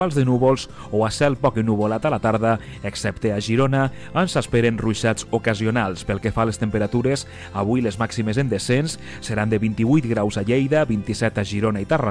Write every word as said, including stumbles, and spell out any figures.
de núvols o a cel poc ennuvolat a la tarda, excepte a Girona, ens esperen ruixats ocasionals. Pel que fa a les temperatures, avui les màximes en descens seran de vint-i-vuit graus a Lleida, vint-i-set a Girona i Tarragona,